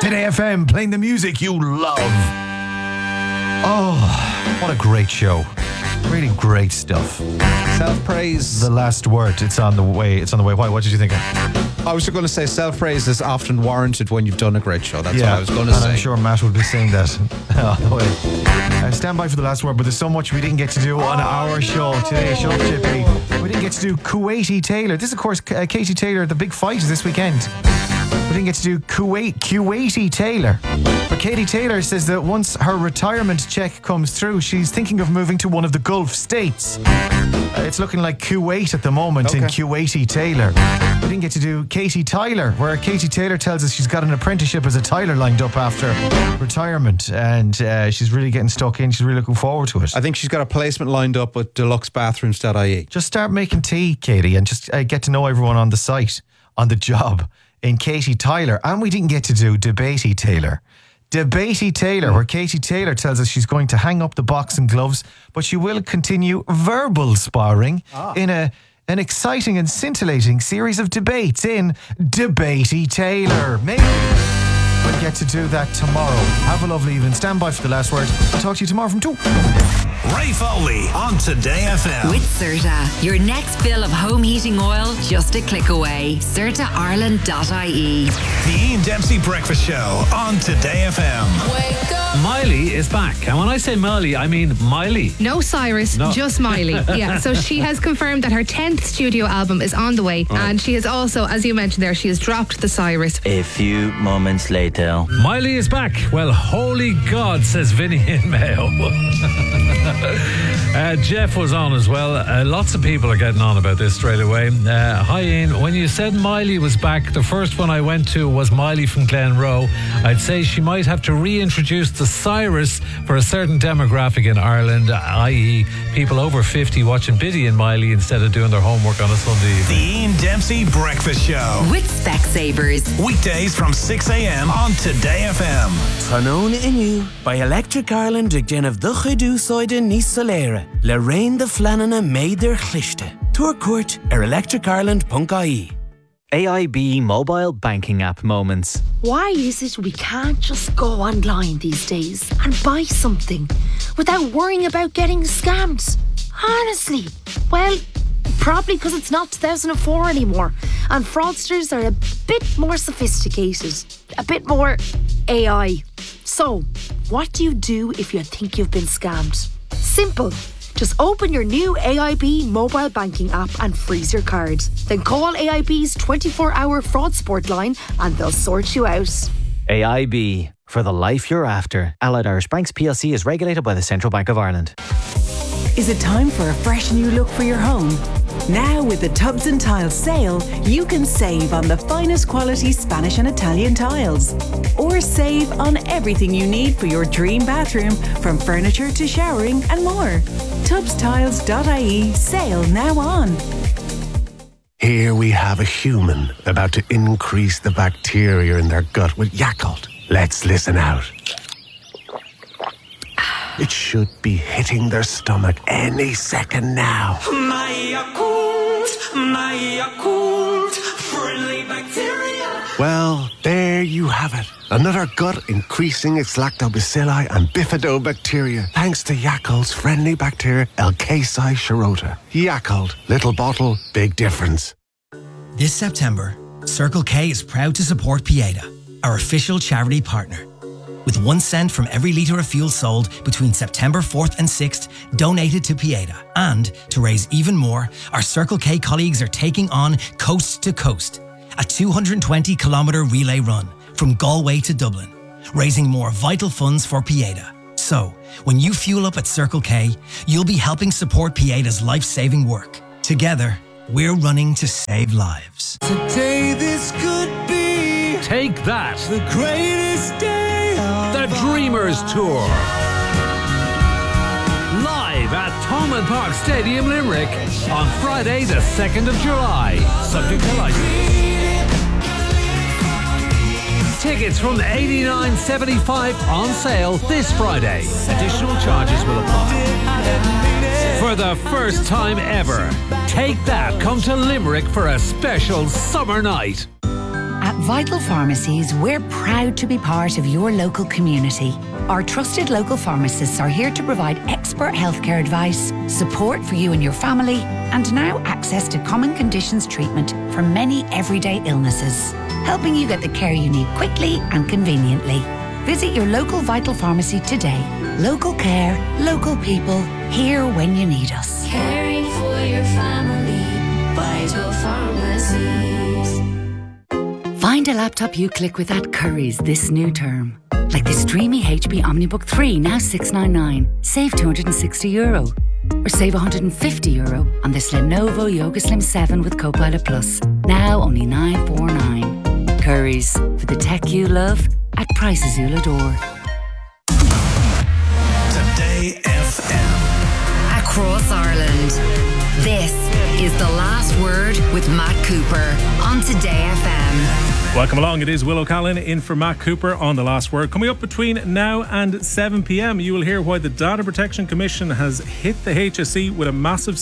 Today FM, playing the music you love. Oh, what a great show. Really great stuff. Self-praise. The last word. It's on the way. Why? What did you think? I was going to say self-praise is often warranted when you've done a great show. That's what I was going to and say. I'm sure Matt would be saying that on the way. Stand by for the last word, but there's so much we didn't get to do on our show today, Show Chippy. We didn't get to do Kuwaiti Taylor. This, of course, Katie Taylor, the big fight is this weekend. We didn't get to do Kuwaiti Taylor. But Katie Taylor says that once her retirement check comes through, she's thinking of moving to one of the Gulf states. It's looking like Kuwait at the moment in Kuwaiti Taylor. We didn't get to do Katie Tyler, where Katie Taylor tells us she's got an apprenticeship as a tiler lined up after retirement, and she's really getting stuck in. She's really looking forward to it. I think she's got a placement lined up with deluxebathrooms.ie. Just start making tea, Katie, and just get to know everyone on the site, on the job, in Katie Tyler. And we didn't get to do Debatey Taylor. Debatey Taylor, where Katie Taylor tells us she's going to hang up the boxing gloves, but she will continue verbal sparring in an exciting and scintillating series of debates in Debatey Taylor. Maybe we'll get to do that tomorrow. Have a lovely evening. Stand by for the last word. I'll talk to you tomorrow from 2. Ray Foley on Today FM. With Certa, your next fill of home heating oil just a click away. CertaIreland.ie. The Ian Dempsey Breakfast Show on Today FM. Wake up. Miley is back. And when I say Miley, I mean Miley. No Cyrus, just Miley. Yeah, so she has confirmed that her 10th studio album is on the way. Right. And she has also, as you mentioned there, she has dropped the Cyrus. A few moments later. Miley is back. Well, holy God, says Vinny in Mayo. Jeff was on as well. Lots of people are getting on about this straight away. Hi Ian, when you said Miley was back, the first one I went to was Miley from Glenroe. I'd say she might have to reintroduce the Cyrus for a certain demographic in Ireland, i.e. people over 50 watching Biddy and Miley instead of doing their homework on a Sunday evening. The Ian Dempsey Breakfast Show. With Specsavers. Weekdays from 6 a.m. on Today FM. Tanón inu by Electric Ireland ag déanamh do chuidú sóide níos soléire. Le rain de flanana méidir chlichte. Tour court electricireland.ie. AIB mobile banking app moments. Why is it we can't just go online these days and buy something without worrying about getting scammed? Honestly, well, probably because it's not 2004 anymore and fraudsters are a bit more sophisticated, a bit more AI. So, what do you do if you think you've been scammed? Simple. Just open your new AIB mobile banking app and freeze your card. Then call AIB's 24-hour fraud support line and they'll sort you out. AIB, for the life you're after. Allied Irish Banks PLC is regulated by the Central Bank of Ireland. Is it time for a fresh new look for your home? Now with the Tubs and Tiles sale, you can save on the finest quality Spanish and Italian tiles. Or save on everything you need for your dream bathroom, from furniture to showering and more. Tubstiles.ie sale now on. Here we have a human about to increase the bacteria in their gut with Yakult. Let's listen out. It should be hitting their stomach any second now. My Yakult, friendly bacteria. Well, there you have it. Another gut increasing its lactobacilli and bifidobacteria thanks to Yakult's friendly bacteria Elkasi shirota. Yakult, little bottle, big difference. This September, Circle K is proud to support Pieta, our official charity partner. With 1 cent from every litre of fuel sold between September 4th and 6th donated to Pieta. And to raise even more, our Circle K colleagues are taking on Coast to Coast, a 220-kilometre relay run from Galway to Dublin, raising more vital funds for Pieta. So, when you fuel up at Circle K, you'll be helping support Pieta's life-saving work. Together, we're running to save lives. Today this could be Take That, the greatest day. The Dreamers Tour. Live at Thomond Park Stadium, Limerick on Friday the 2nd of July. Subject to license. Tickets from $89.75 on sale this Friday. Additional charges will apply. For the first time ever, Take That come to Limerick for a special summer night. At Vital Pharmacies, we're proud to be part of your local community. Our trusted local pharmacists are here to provide expert healthcare advice, support for you and your family, and now access to common conditions treatment for many everyday illnesses, helping you get the care you need quickly and conveniently. Visit your local Vital Pharmacy today. Local care, local people, here when you need us. Caring for your family, Vital Pharmacies. Find a laptop you click with at Curry's this new term. Like this dreamy HP OmniBook 3, now $699. Save €260. Or save €150 on this Lenovo Yoga Slim 7 with Copilot Plus, now only $949. Curry's, for the tech you love at prices you'll adore. Today FM. Across Ireland, this is The Last Word with Matt Cooper on Today FM. Welcome along. It is Will O'Callaghan in for Matt Cooper on The Last Word. Coming up between now and 7 p.m, you will hear why the Data Protection Commission has hit the HSE with a massive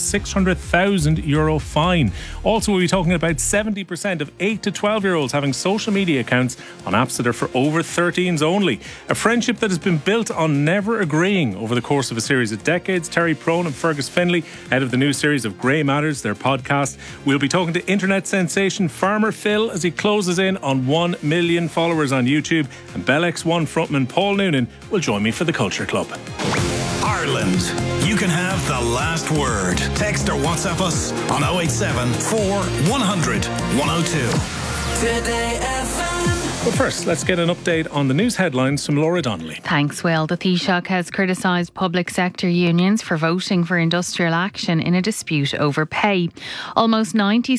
€600,000 fine. Also, we'll be talking about 70% of 8 to 12-year-olds having social media accounts on apps that are for over 13s only. A friendship that has been built on never agreeing over the course of a series of decades. Terry Prone and Fergus Finlay, head of the new series of Grey Matters, their podcast. We'll be talking to internet sensation Farmer Phil as he closes in on 1 million followers on YouTube, and Bell X1 frontman Paul Noonan will join me for the Culture Club. Ireland, you can have the last word. Text or WhatsApp us on 087 4100 102. Today FM. But first, let's get an update on the news headlines from Laura Donnelly. Thanks, Will. The Taoiseach has criticised public sector unions for voting for industrial action in a dispute over pay. Almost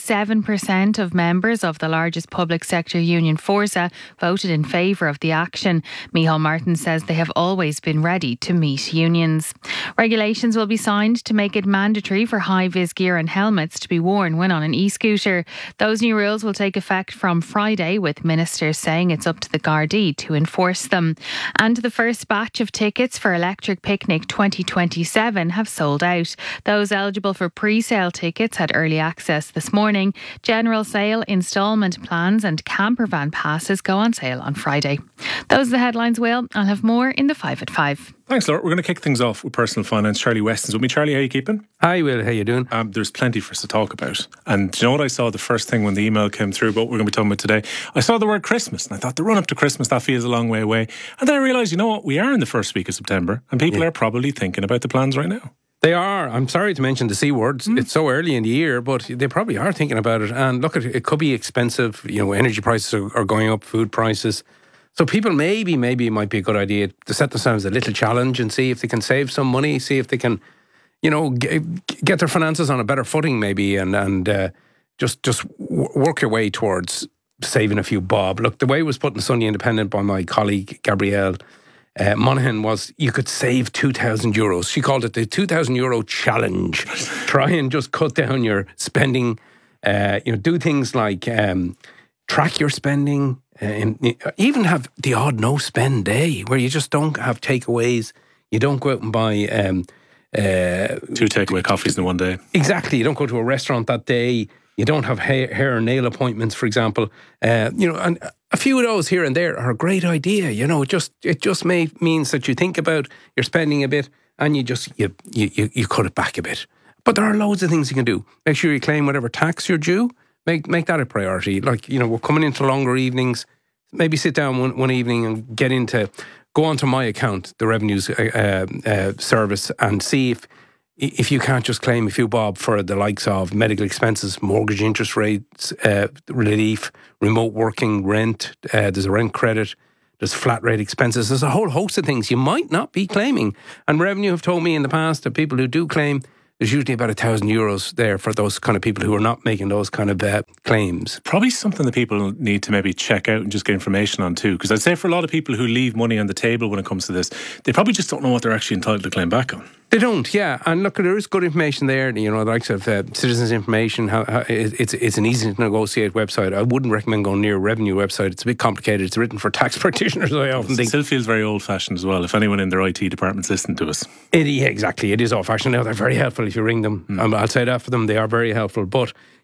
97% of members of the largest public sector union, Forza, voted in favour of the action. Micheál Martin says they have always been ready to meet unions. Regulations will be signed to make it mandatory for high-vis gear and helmets to be worn when on an e-scooter. Those new rules will take effect from Friday, with ministers saying it's up to the Gardaí to enforce them. And the first batch of tickets for Electric Picnic 2027 have sold out. Those eligible for pre-sale tickets had early access this morning. General sale, instalment plans and campervan passes go on sale on Friday. Those are the headlines, Will. I'll have more in the 5 at 5. Thanks, Laura. We're going to kick things off with personal finance. Charlie Weston's with me. Charlie, how are you keeping? Hi, Will. How you doing? There's plenty for us to talk about. And do you know what I saw the first thing when the email came through about what we're going to be talking about today? I saw the word Christmas, and I thought the run up to Christmas, that feels a long way away. And then I realised, you know what? We are in the first week of September, and people are probably thinking about the plans right now. They are. I'm sorry to mention the C words. It's so early in the year, but they probably are thinking about it. And look, it could be expensive. You know, energy prices are going up, food prices. So people maybe it might be a good idea to set themselves a little challenge and see if they can save some money, see if they can, you know, get their finances on a better footing maybe, and just work your way towards saving a few bob. Look, the way it was put in the Sunday Independent by my colleague Gabrielle Monaghan was you could save €2,000. She called it the €2,000 challenge. Try and just cut down your spending. Do things like track your spending. Even have the odd no-spend day where you just don't have takeaways. You don't go out and buy 2 takeaway coffees in one day. Exactly. You don't go to a restaurant that day. You don't have hair and nail appointments, for example. And a few of those here and there are a great idea. You know, it just means that you think about your spending a bit and you cut it back a bit. But there are loads of things you can do. Make sure you claim whatever tax you're due. Make that a priority. Like, you know, we're coming into longer evenings. Maybe sit down one evening and go onto my account, the Revenues Service, and see if you can't just claim a few bob for the likes of medical expenses, mortgage interest rates, relief, remote working, rent. There's a rent credit. There's flat rate expenses. There's a whole host of things you might not be claiming. And Revenue have told me in the past that people who do claim, there's usually about €1,000 there for those kind of people who are not making those kind of claims. Probably something that people need to maybe check out and just get information on too. Because I'd say for a lot of people who leave money on the table when it comes to this, they probably just don't know what they're actually entitled to claim back on. They don't, yeah. And look, there is good information there. You know, the likes of Citizens Information. It's an easy to negotiate website. I wouldn't recommend going near a Revenue website. It's a bit complicated. It's written for tax practitioners, I often think. It still feels very old-fashioned as well, if anyone in their IT department's listening to us. Yeah, exactly. It is old-fashioned. Now, they're very helpful if you ring them. I'll say that for them. They are very helpful. But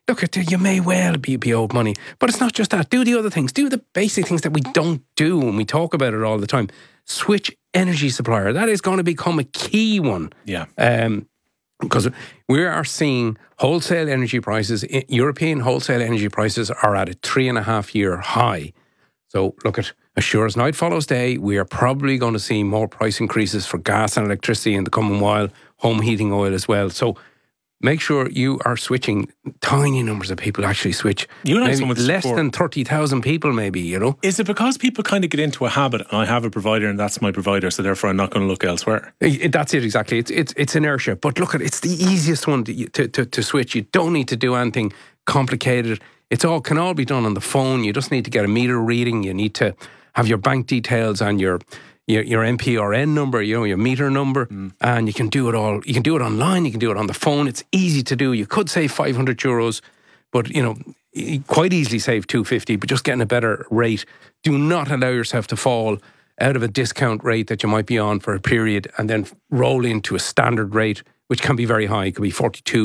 look at you may well be owed money. But it's not just that. Do the other things. Do the basic things that we don't do, and we talk about it all the time. Switch energy supplier. That is going to become a key one. Yeah. Because we are seeing wholesale energy prices, European wholesale energy prices are at a 3.5-year high. So look at, as sure as night follows day, we are probably going to see more price increases for gas and electricity in the coming while, home heating oil as well. So make sure you are switching. Tiny numbers of people actually switch. You and I have maybe someone less before. than 30,000 people maybe, you know. Is it because people kind of get into a habit, I have a provider and that's my provider, so therefore I'm not going to look elsewhere? That's it, exactly. It's inertia. But look, it's the easiest one to switch. You don't need to do anything complicated. Can all be done on the phone. You just need to get a meter reading. You need to have your bank details and your MPRN number, your meter number, and you can do it all. You can do it online. You can do it on the phone. It's easy to do. You could save €500, but you quite easily save $250. But just getting a better rate. Do not allow yourself to fall out of a discount rate that you might be on for a period and then roll into a standard rate, which can be very high. It could be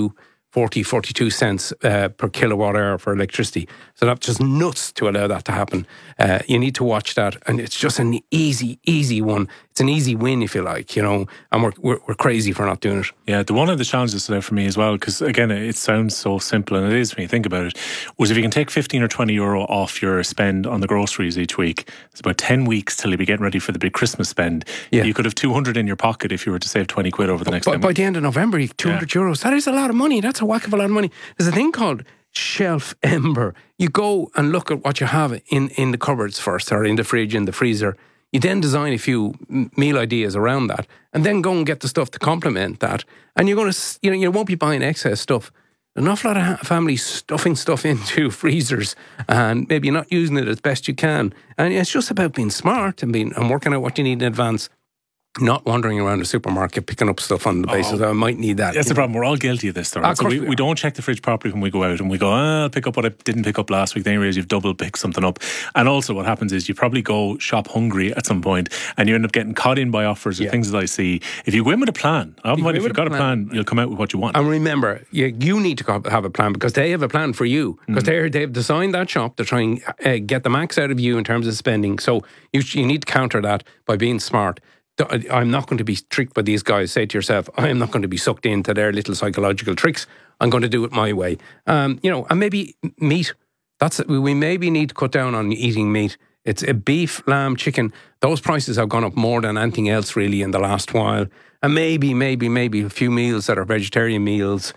42 cents per kilowatt hour for electricity. So that's just nuts to allow that to happen. You need to watch that, and it's just an easy one. It's an easy win, if you like, and we're crazy for not doing it. Yeah, one of the challenges today for me as well, because again, it sounds so simple, and it is when you think about it, was if you can take 15 or 20 euro off your spend on the groceries each week, it's about 10 weeks till you be getting ready for the big Christmas spend. Yeah. You could have 200 in your pocket if you were to save 20 quid over the next 10 By the end of November, 200 euros. That is a lot of money. That's a whack of a lot of money. There's a thing called Shelf Ember. You go and look at what you have in the cupboards first, or in the fridge, in the freezer. You then design a few meal ideas around that, and then go and get the stuff to complement that. And you're going to, you won't be buying excess stuff. An awful lot of families stuffing stuff into freezers and maybe not using it as best you can. And it's just about being smart and working out what you need in advance. Not wandering around the supermarket picking up stuff on the basis I might need that. That's the problem. We're all guilty of this, though. Right? So we don't check the fridge properly when we go out, and we go, I'll pick up what I didn't pick up last week. Then you realise you've double picked something up. And also what happens is you probably go shop hungry at some point, and you end up getting caught in by offers or things that I see. If you go in with a plan, if you've got a plan, you'll come out with what you want. And remember, you need to have a plan, because they have a plan for you. Because they've designed that shop to try and get the max out of you in terms of spending. So you need to counter that by being smart. I'm not going to be tricked by these guys. Say to yourself, I am not going to be sucked into their little psychological tricks. I'm going to do it my way. And maybe meat. We maybe need to cut down on eating meat. It's a beef, lamb, chicken. Those prices have gone up more than anything else really in the last while. And maybe a few meals that are vegetarian meals.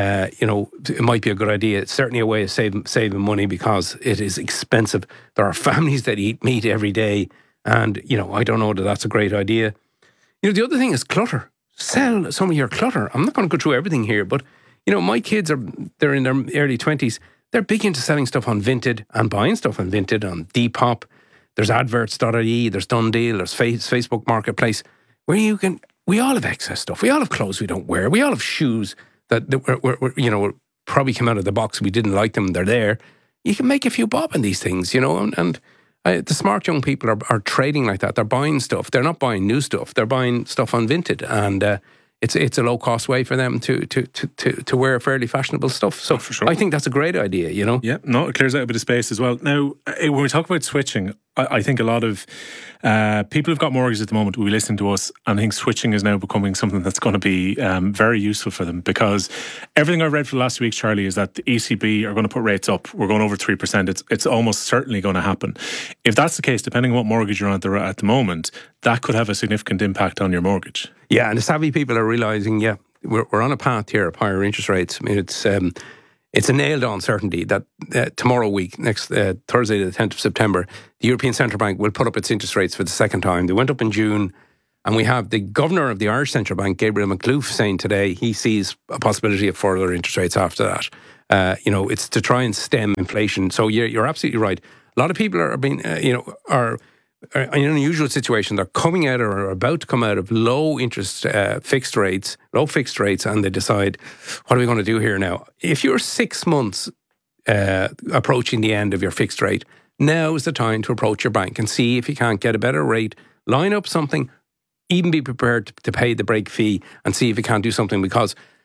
It might be a good idea. It's certainly a way of saving money, because it is expensive. There are families that eat meat every day. And, I don't know that that's a great idea. The other thing is clutter. Sell some of your clutter. I'm not going to go through everything here, but, my kids they're in their early 20s. They're big into selling stuff on Vinted and buying stuff on Vinted, on Depop. There's adverts.ie, there's Dundeal, there's Facebook Marketplace, where we all have excess stuff. We all have clothes we don't wear. We all have shoes that we're probably came out of the box. We didn't like them. They're there. You can make a few bob on these things, and the smart young people are trading like that. They're buying stuff. They're not buying new stuff. They're buying stuff on Vinted, and it's a low cost way for them to wear fairly fashionable stuff. So for sure. I think that's a great idea. Yeah, no, it clears out a bit of space as well. Now, when we talk about switching, I think a lot of people who've got mortgages at the moment will be listening to us, and I think switching is now becoming something that's going to be very useful for them, because everything I've read for the last 2 weeks, Charlie, is that the ECB are going to put rates up. We're going over 3%. It's almost certainly going to happen. If that's the case, depending on what mortgage you're on at the moment, that could have a significant impact on your mortgage. Yeah, and the savvy people are realising, we're on a path here of higher interest rates. I mean, it's a nailed-on certainty that tomorrow week, next Thursday, the 10th of September, the European Central Bank will put up its interest rates for the second time. They went up in June, and we have the governor of the Irish Central Bank, Gabriel Makhlouf, saying today he sees a possibility of further interest rates after that. It's to try and stem inflation. So you're absolutely right. A lot of people are being, are in an unusual situation. They're coming out or are about to come out of low interest fixed rates, and they decide, what are we going to do here now? If you're 6 months approaching the end of your fixed rate, now is the time to approach your bank and see if you can't get a better rate, line up something, even be prepared to pay the break fee and see if you can't do something, because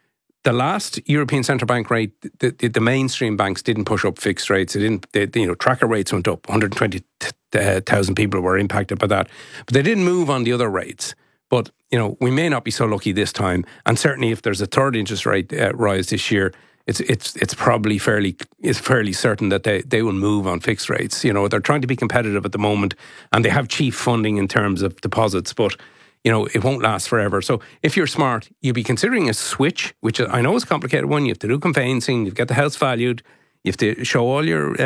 the last European Central Bank rate, the mainstream banks didn't push up fixed rates. Tracker rates went up. 120,000 people were impacted by that. But they didn't move on the other rates. But, we may not be so lucky this time. And certainly if there's a third interest rate rise this year, it's probably fairly certain that they will move on fixed rates. They're trying to be competitive at the moment, and they have cheap funding in terms of deposits, but it won't last forever. So if you're smart, you'll be considering a switch, which I know is a complicated one. You have to do conveyancing, you've got the house valued, you have to show all your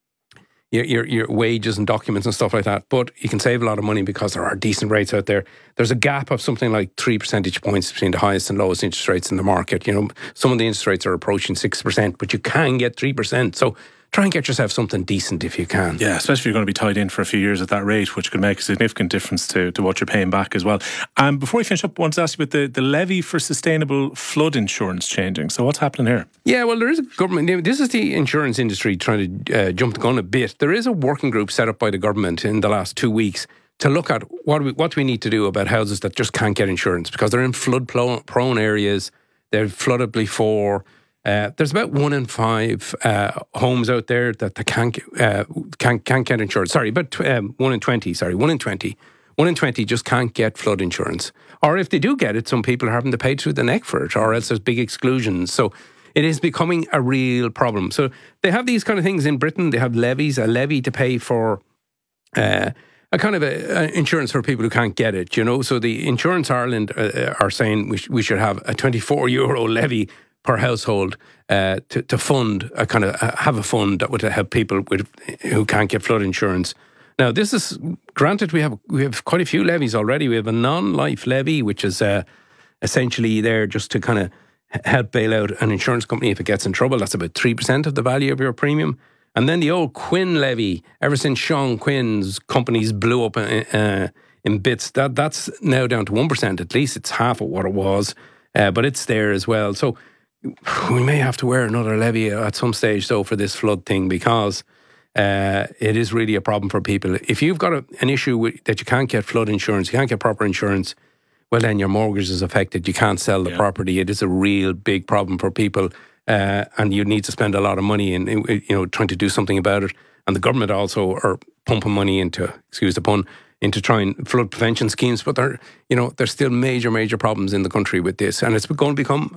wages and documents and stuff like that. But you can save a lot of money because there are decent rates out there. There's a gap of something like 3 percentage points between the highest and lowest interest rates in the market. Some of the interest rates are approaching 6%, but you can get 3%. So try and get yourself something decent if you can. Yeah, especially if you're going to be tied in for a few years at that rate, which could make a significant difference to what you're paying back as well. Before we finish up, I want to ask you about the levy for sustainable flood insurance changing. So what's happening here? Yeah, well, there is a government. This is the insurance industry trying to jump the gun a bit. There is a working group set up by the government in the last 2 weeks to look at what we need to do about houses that just can't get insurance because they're in flood-prone areas. They're flooded before. There's about 1 in 5 homes out there that they can't get insurance. Sorry, about 1 in 20. Sorry, 1 in 20. 1 in 20 just can't get flood insurance. Or if they do get it, some people are having to pay through the neck for it, or else there's big exclusions. So it is becoming a real problem. So they have these kind of things in Britain. They have levies, a levy to pay for a kind of a insurance for people who can't get it. So the Insurance Ireland are saying we should have a €24 levy per household to fund have a fund that would help people who can't get flood insurance. Now, this is granted. We have quite a few levies already. We have a non-life levy, which is essentially there just to kind of help bail out an insurance company if it gets in trouble. That's about 3% of the value of your premium. And then the old Quinn levy. Ever since Sean Quinn's companies blew up in bits, that's now down to 1%. At least it's half of what it was, but it's there as well. So we may have to wear another levy at some stage, though, for this flood thing, because it is really a problem for people. If you've got an issue that you can't get flood insurance, you can't get proper insurance, well, then your mortgage is affected. You can't sell the property. It is a real big problem for people, and you need to spend a lot of money in trying to do something about it. And the government also are pumping money into, excuse the pun, into trying flood prevention schemes, but there's still major problems in the country with this, and it's going to become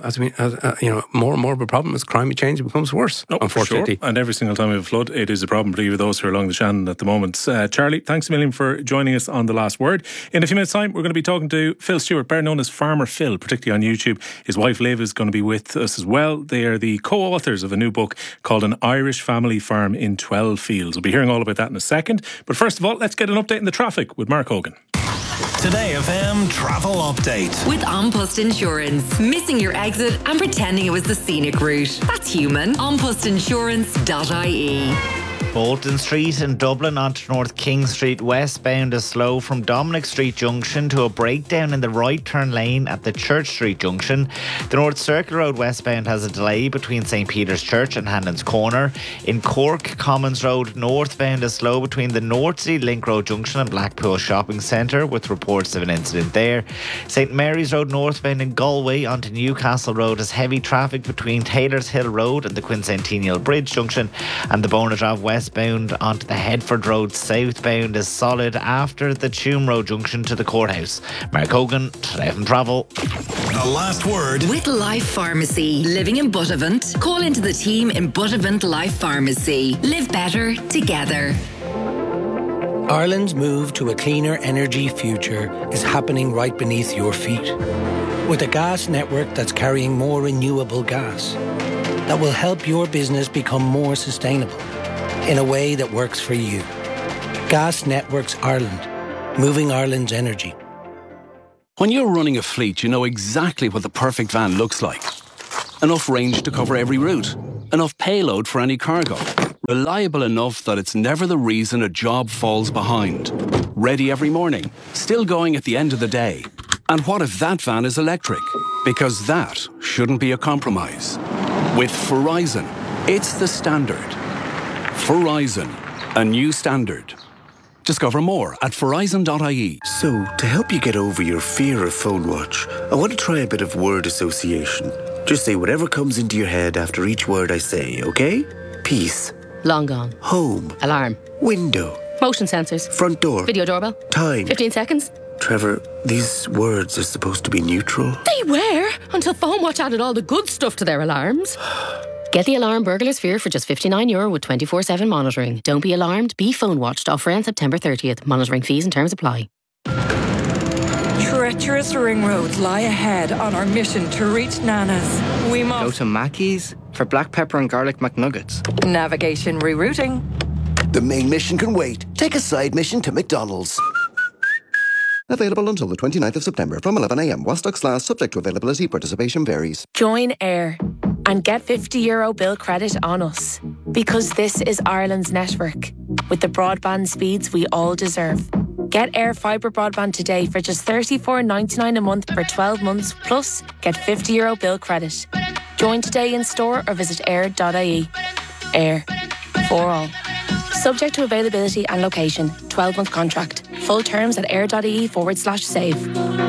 more and more of a problem as climate change becomes worse. Unfortunately, sure. And every single time we have a flood, it is a problem, particularly those who are along the Shannon at the moment. Charlie, thanks a million for joining us on The Last Word. In a few minutes' time, we're going to be talking to Phil Stewart, better known as Farmer Phil, particularly on YouTube. His wife Liv is going to be with us as well. They are the co-authors of a new book called An Irish Family Farm in 12 Fields. We'll be hearing all about that in a second. But first of all, let's get an update in the traffic with Mark Hogan. Today FM Travel Update. With An Post Insurance. Missing your exit and pretending it was the scenic route. That's human. anpostinsurance.ie. Bolton Street in Dublin onto North King Street westbound is slow from Dominic Street Junction to a breakdown in the right turn lane at the Church Street Junction. The North Circle Road westbound has a delay between St Peter's Church and Handon's Corner. In Cork, Commons Road northbound is slow between the Northsea Link Road Junction and Blackpool Shopping Centre, with reports of an incident there. St Mary's Road northbound in Galway onto Newcastle Road has heavy traffic between Taylor's Hill Road and the Quincentennial Bridge Junction, and the Bonadrov westbound onto the Headford Road southbound is solid after the Tuam Road junction to the courthouse. Mark Hogan, Today FM Travel. The Last Word with Life Pharmacy. Living in Buttevant? Call into the team in Buttevant Life Pharmacy. Live better together. Ireland's move to a cleaner energy future is happening right beneath your feet. With a gas network that's carrying more renewable gas that will help your business become more sustainable in a way that works for you. Gas Networks Ireland, moving Ireland's energy. When you're running a fleet, you know exactly what the perfect van looks like. Enough range to cover every route, enough payload for any cargo, reliable enough that it's never the reason a job falls behind, ready every morning, still going at the end of the day. And what if that van is electric? Because that shouldn't be a compromise. With Verizon, it's the standard. Verizon, a new standard. Discover more at Verizon.ie. So, to help you get over your fear of phone watch, I want to try a bit of word association. Just say whatever comes into your head after each word I say, okay? Peace. Long gone. Home. Alarm. Window. Motion sensors. Front door. Video doorbell. Time. 15 seconds. Trevor, these words are supposed to be neutral. They were, until Phone Watch added all the good stuff to their alarms. Get the alarm Burglar Sphere for just €59 with 24/7 monitoring. Don't be alarmed, be Phone Watched. Offer ends September 30th. Monitoring fees and terms apply. Treacherous ring roads lie ahead on our mission to reach Nana's. We must go to Mackey's for black pepper and garlic McNuggets. Navigation rerouting. The main mission can wait. Take a side mission to McDonald's. Available until the 29th of September from 11 a.m. While stocks last, subject to availability, participation varies. Join Air and get €50 bill credit on us. Because this is Ireland's network, with the broadband speeds we all deserve. Get Air Fibre broadband today for just $34.99 a month for 12 months, plus get €50 bill credit. Join today in store or visit air.ie. Air. For all. Subject to availability and location. 12-month contract. Full terms at air.ie/save.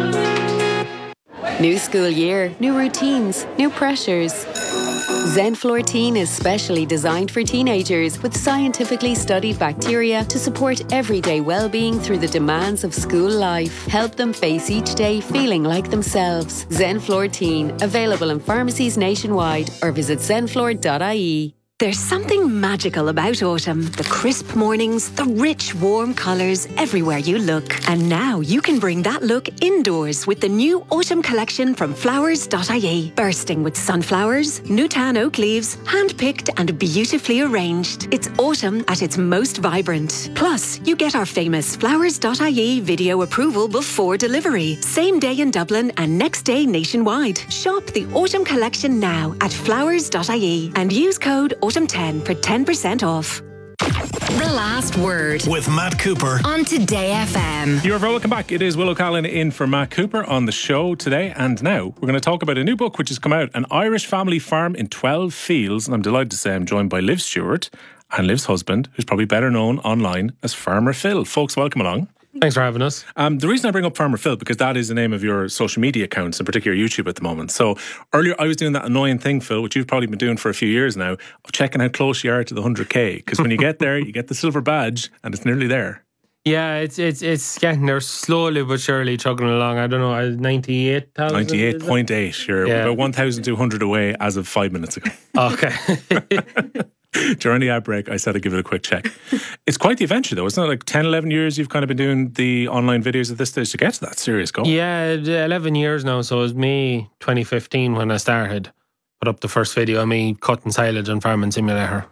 New school year, new routines, new pressures. Zenflortine is specially designed for teenagers with scientifically studied bacteria to support everyday well-being through the demands of school life. Help them face each day feeling like themselves. Zenflortine, available in pharmacies nationwide or visit zenflor.ie. There's something magical about autumn. The crisp mornings, the rich, warm colours everywhere you look. And now you can bring that look indoors with the new autumn collection from flowers.ie. Bursting with sunflowers, Nutan oak leaves, hand-picked and beautifully arranged. It's autumn at its most vibrant. Plus, you get our famous flowers.ie video approval before delivery. Same day in Dublin and next day nationwide. Shop the autumn collection now at flowers.ie and use code Autumn10 for 10% off. The Last Word with Matt Cooper on Today FM. You're very welcome back. It is Will O'Callaghan in for Matt Cooper on the show today. And now we're going to talk about a new book which has come out, An Irish Family Farm in 12 Fields. And I'm delighted to say I'm joined by Liv Stewart and Liv's husband, who's probably better known online as Farmer Phil. Folks, welcome along. Thanks for having us. The reason I bring up Farmer Phil, because that is the name of your social media accounts, in particular YouTube at the moment. So earlier I was doing that annoying thing, Phil, which you've probably been doing for a few years now, of checking how close you are to the 100k. Because when you get there, you get the silver badge and it's nearly there. Yeah, it's getting there slowly but surely, chugging along. I don't know, 98,000? 98.8. You're about 1,200 away as of 5 minutes ago. Okay. During the outbreak, I said I'd give it a quick check. It's quite the adventure, though. Isn't it like 10, 11 years you've kind of been doing the online videos at this stage to get to that serious goal? Yeah, 11 years now. So it was May 2015 when I started. Put up the first video of me cutting silage on Farming Simulator.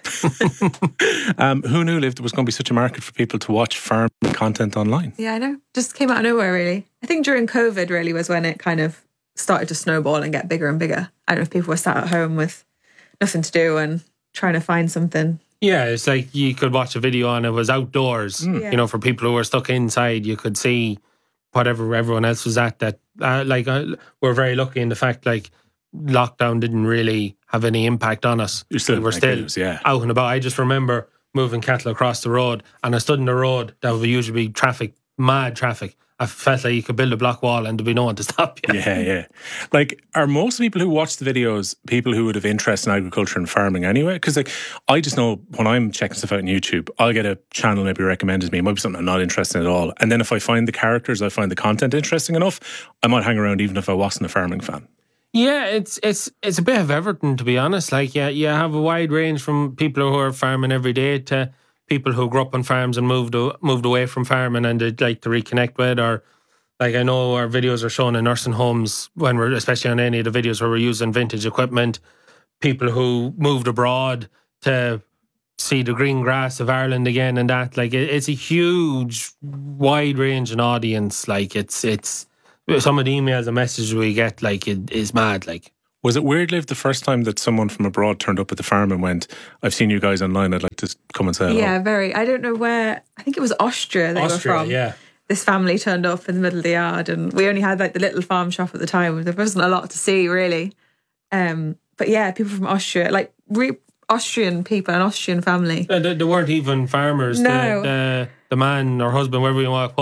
Who knew, Liv, there was going to be such a market for people to watch farm content online? Yeah, I know. Just came out of nowhere, really. I think during COVID really was when it kind of started to snowball and get bigger and bigger. I don't know if people were sat at home with nothing to do and trying to find something. Yeah, it's like you could watch a video and it was outdoors. Yeah. You know, for people who were stuck inside, you could see whatever everyone else was at. We're very lucky in the fact, like, lockdown didn't really have any impact on us. You're still we were still out and about. I just remember moving cattle across the road and I stood in the road that would usually be mad traffic. I felt like you could build a block wall and there'd be no one to stop you. Yeah. Like, are most people who watch the videos people who would have interest in agriculture and farming anyway? Because, like, I just know when I'm checking stuff out on YouTube, I'll get a channel maybe recommended to me. It might be something I'm not interested in at all. And then if I find the characters, I find the content interesting enough, I might hang around even if I wasn't a farming fan. Yeah, it's a bit of everything, to be honest. Like, yeah, you have a wide range from people who are farming every day to people who grew up on farms and moved away from farming and they'd like to reconnect with, or like, I know our videos are shown in nursing homes when we're, especially on any of the videos where we're using vintage equipment, people who moved abroad to see the green grass of Ireland again and that. Like, it's a huge, wide ranging audience. Like, it's some of the emails and messages we get, like, it is mad. Like, was it weird, Liv, the first time that someone from abroad turned up at the farm and went, I've seen you guys online, I'd like to come and say hello? Yeah, very. I don't know where. I think it was Austria they were from. Yeah. This family turned up in the middle of the yard and we only had like the little farm shop at the time. There wasn't a lot to see, really. But yeah, people from Austria, like Austrian people, an Austrian family. They weren't even farmers. No. The man or husband, whatever you want to call it,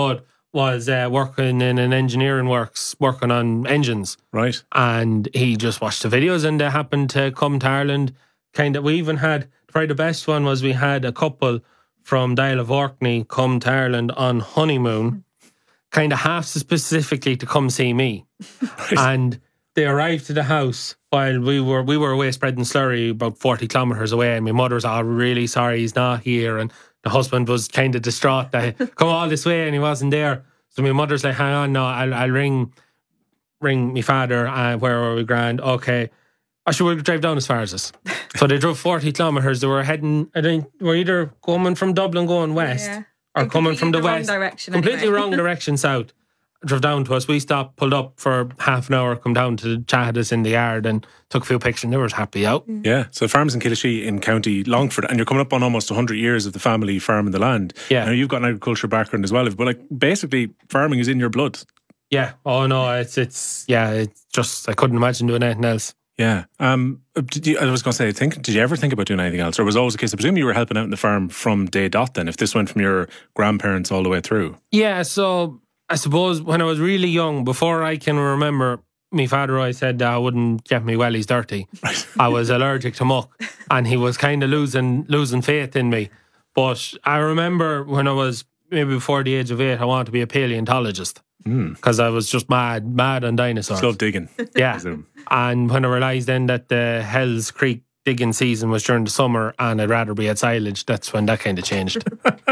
was working in an engineering works, working on engines. Right. And he just watched the videos, and they happened to come to Ireland. We even had, probably the best one was we had a couple from Dial of Orkney come to Ireland on honeymoon, kind of half specifically to come see me. Right. And they arrived to the house while we were away spreading slurry about 40 kilometres away, and my mother was really sorry he's not here, and the husband was kind of distraught that he come all this way and he wasn't there. So my mother's like, hang on, no, I'll ring my father, where are we, grand? Okay. I should drive down as far as this. So they drove 40 kilometres. They were heading, I think, were either coming from Dublin going west or coming from the west. Completely wrong direction south. Drove down to us. We stopped, pulled up for half an hour, come down to chat us in the yard and took a few pictures, and they were happy out. Yeah, so farms in Killashee in County Longford, and you're coming up on almost 100 years of the family farming the land. Yeah. Now, you've got an agriculture background as well, but like basically farming is in your blood. Yeah. Oh no, it's just, I couldn't imagine doing anything else. Yeah. I was going to say, did you ever think about doing anything else? Or was it always the case? I presume you were helping out in the farm from day dot then, if this went from your grandparents all the way through. Yeah, so I suppose when I was really young, before I can remember, my father always said that I wouldn't get me wellies dirty. Right. I was allergic to muck, and he was kind of losing faith in me. But I remember when I was maybe before the age of 8, I wanted to be a paleontologist. Because I was just mad on dinosaurs. Just love digging. Yeah. And when I realised then that the Hells Creek digging season was during the summer and I'd rather be at silage, that's when that kind of changed.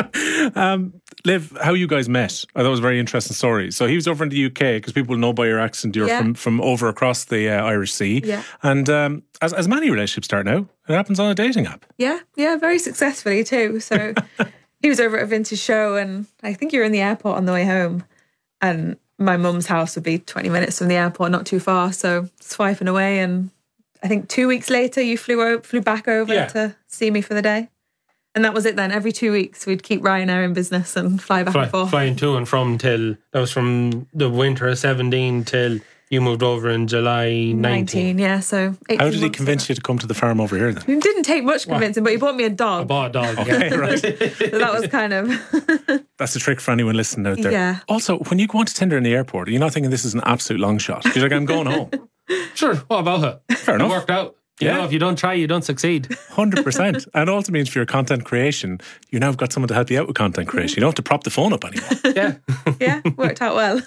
Liv, how you guys met? I thought it was a very interesting story. So he was over in the UK, because people know by your accent you're from over across the Irish Sea. Yeah. And as many relationships start now, it happens on a dating app. Yeah, very successfully too. So he was over at a vintage show, and I think you were in the airport on the way home. And my mum's house would be 20 minutes from the airport, not too far. So swiping away, and I think 2 weeks later you flew back over to see me for the day. And that was it then. Every 2 weeks we'd keep Ryanair in business and fly back and forth. Flying to and from till, that was from the winter of 17 till you moved over in July 19. Yeah, so 18 How did he convince you to come to the farm over here then? It didn't take much convincing, but he bought me a dog. I bought a dog. Okay, right. So that was kind of... That's a trick for anyone listening out there. Yeah. Also, when you go on to Tinder in the airport, you're not thinking this is an absolute long shot. You're like, I'm going home. Sure, what about it? Fair enough. It worked out. You know, if you don't try, you don't succeed. 100%. And it also means for your content creation, you now have got someone to help you out with content creation. You don't have to prop the phone up anymore. Yeah, worked out well.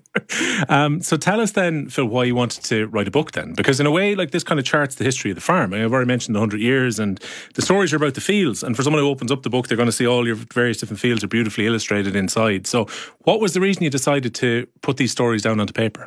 So tell us then, Phil, why you wanted to write a book then. Because in a way, like, this kind of charts the history of the farm. I've already mentioned the 100 years, and the stories are about the fields. And for someone who opens up the book, they're going to see all your various different fields are beautifully illustrated inside. So what was the reason you decided to put these stories down onto paper?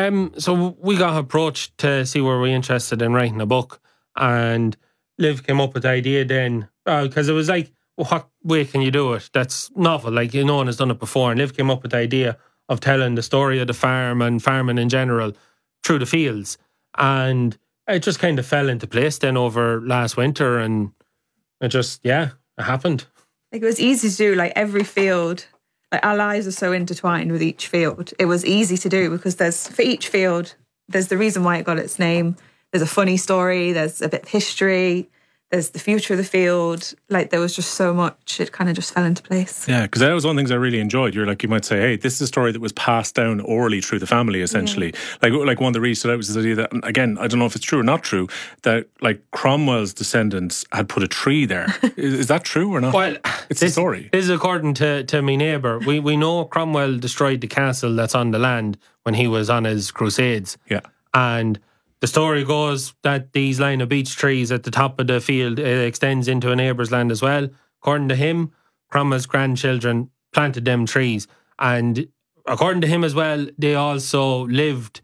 So we got approached to see were we interested in writing a book, and Liv came up with the idea then, because it was like, what way can you do it? That's novel, like, no one has done it before. And Liv came up with the idea of telling the story of the farm and farming in general through the fields, and it just kind of fell into place then over last winter, and it just it happened. Like, it was easy to do, like, every field. Like, our lives are so intertwined with each field. It was easy to do because for each field, there's the reason why it got its name. There's a funny story. There's a bit of history. There's the future of the field. Like, there was just so much. It kind of just fell into place. Yeah, because that was one of the things I really enjoyed. You're like, you might say, hey, this is a story that was passed down orally through the family, essentially. Yeah. Like one that really stood out was this idea that, again, I don't know if it's true or not true, that like Cromwell's descendants had put a tree there. Is that true or not? Well, it's a story. This is according to my neighbour. We know Cromwell destroyed the castle that's on the land when he was on his crusades. Yeah. And the story goes that these line of beech trees at the top of the field extends into a neighbour's land as well. According to him, Cromwell's grandchildren planted them trees. And according to him as well, they also lived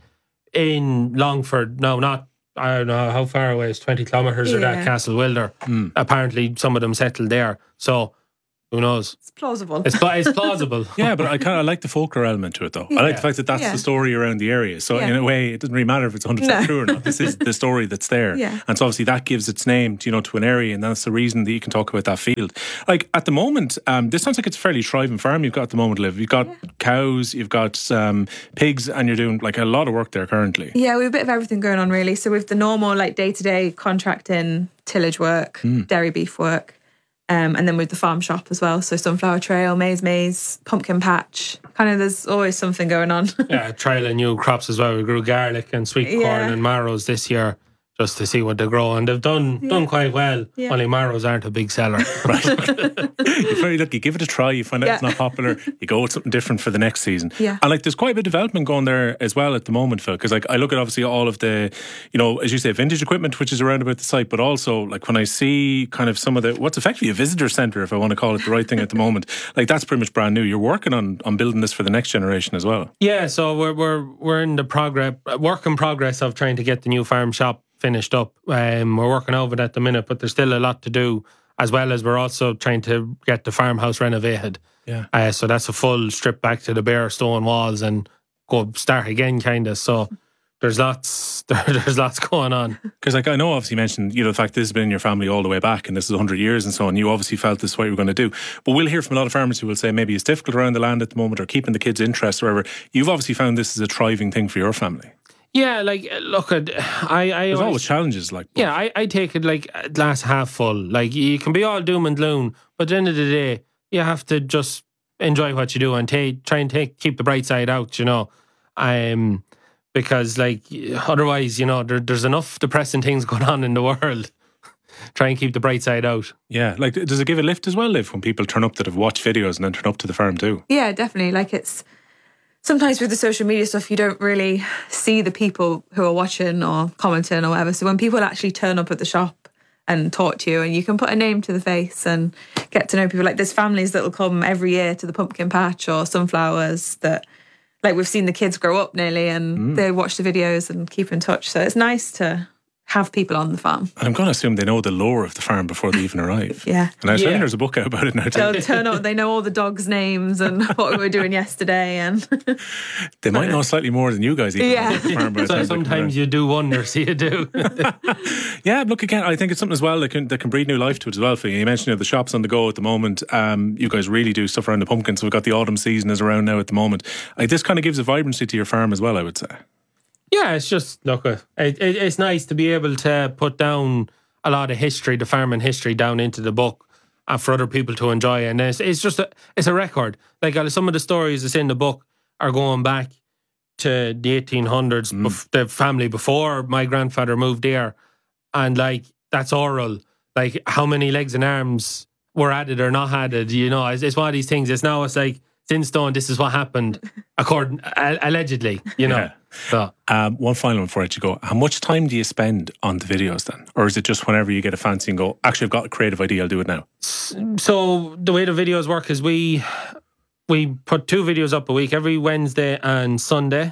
in Longford. No, not, I don't know how far away, it's 20 kilometres or that, Castle Wilder. Apparently some of them settled there. So who knows? It's plausible. It's plausible. Yeah, but I like the folklore element to it, though. I like the fact that that's the story around the area. So in a way, it doesn't really matter if it's 100% true or not. This is the story that's there. Yeah. And so obviously that gives its name to an area, and that's the reason that you can talk about that field. Like, at the moment, this sounds like it's a fairly thriving farm you've got at the moment, Liv. You've got cows, you've got pigs, and you're doing like a lot of work there currently. Yeah, we have a bit of everything going on, really. So with the normal, like, day-to-day contracting, tillage work, dairy beef work. And then with the farm shop as well. So Sunflower Trail, Maze, Pumpkin Patch. Kind of there's always something going on. Yeah, trial of new crops as well. We grew garlic and sweet corn and marrows this year just to see what they grow. And they've done quite well. Yeah. Only marrows aren't a big seller. You're very lucky. Give it a try. You find out it's not popular. You go with something different for the next season. Yeah. And like, there's quite a bit of development going there as well at the moment, Phil. Because like, I look at obviously all of the, you know, as you say, vintage equipment, which is around about the site, but also like when I see kind of some of the, what's effectively a visitor centre, if I want to call it the right thing at the moment, like that's pretty much brand new. You're working on building this for the next generation as well. Yeah, so we're in the work in progress of trying to get the new farm shop finished up. We're working over it at the minute, but there's still a lot to do, as well as we're also trying to get the farmhouse renovated. Yeah. So that's a full strip back to the bare stone walls and go start again, kind of. So there's lots going on. Because like I know obviously you mentioned, you know, the fact this has been in your family all the way back and this is 100 years and so on. You obviously felt this is what you were going to do. But we'll hear from a lot of farmers who will say maybe it's difficult around the land at the moment or keeping the kids' interest or whatever. You've obviously found this is a thriving thing for your family. Yeah, like, look, there's always challenges, like. Yeah, I take it like glass half full. Like, you can be all doom and gloom, but at the end of the day, you have to just enjoy what you do and keep the bright side out, you know. Because, like, otherwise, you know, there's enough depressing things going on in the world. Try and keep the bright side out. Yeah, like, does it give a lift as well, Liv, when people turn up that have watched videos and then turn up to the farm too? Yeah, definitely. Like, it's sometimes with the social media stuff, you don't really see the people who are watching or commenting or whatever. So when people actually turn up at the shop and talk to you and you can put a name to the face and get to know people, like there's families that will come every year to the pumpkin patch or sunflowers that, like, we've seen the kids grow up nearly and they watch the videos and keep in touch. So it's nice to have people on the farm. And I'm going to assume they know the lore of the farm before they even arrive. Yeah. And I was thinking there's a book out about it now. They'll turn up, they know all the dogs' names and what we were doing yesterday. And they might know slightly more than you guys even know about the farm. So sometimes you do wonder, so you do. Yeah, look, again, I think it's something as well that can breathe new life to it as well for you. You mentioned, you know, the shop's on the go at the moment. You guys really do stuff around the pumpkins. So we've got the autumn season is around now at the moment. Like, this kind of gives a vibrancy to your farm as well, I would say. Yeah, it's just, look, it's nice to be able to put down a lot of history, the farming history, down into the book for other people to enjoy. And it's just it's a record. Like, some of the stories that's in the book are going back to the 1800s, the family before my grandfather moved there. And, like, that's oral. Like, how many legs and arms were added or not added, you know. It's one of these things. It's like, it's in stone, this is what happened, allegedly, you know. Yeah. So, one final one before I let you go. How much time do you spend on the videos then? Or is it just whenever you get a fancy and go, actually, I've got a creative idea, I'll do it now? So the way the videos work is we put 2 videos up a week, every Wednesday and Sunday.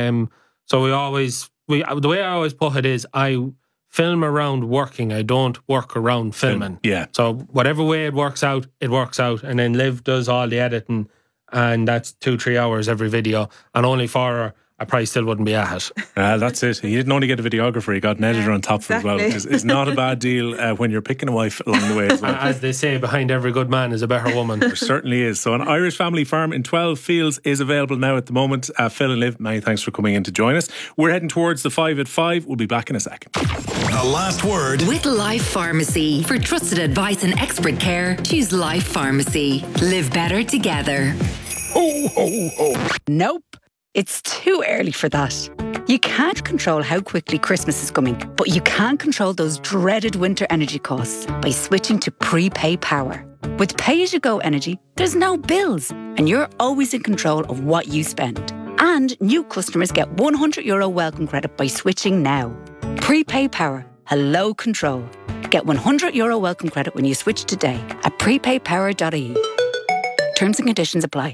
So the way I always put it is I film around working. I don't work around filming. Yeah. So whatever way it works out. And then Liv does all the editing. And that's 2-3 hours every video. And only for her, I probably still wouldn't be at it. That's it. You didn't only get a videographer, you got an editor on top of it as well, which is not a bad deal when you're picking a wife along the way as well. As they say, behind every good man is a better woman. There certainly is. So an Irish family farm in 12 Fields is available now at the moment. Phil and Liv, many thanks for coming in to join us. We're heading towards the 5 at 5. We'll be back in a second. The last word with Life Pharmacy. For trusted advice and expert care, choose Life Pharmacy. Live better together. Ho, ho, ho. Nope. It's too early for that. You can't control how quickly Christmas is coming, but you can control those dreaded winter energy costs by switching to Prepay Power. With pay-as-you-go energy, there's no bills, and you're always in control of what you spend. And new customers get €100 welcome credit by switching now. Prepay Power. Hello control. Get €100 welcome credit when you switch today at prepaypower.ie. Terms and conditions apply.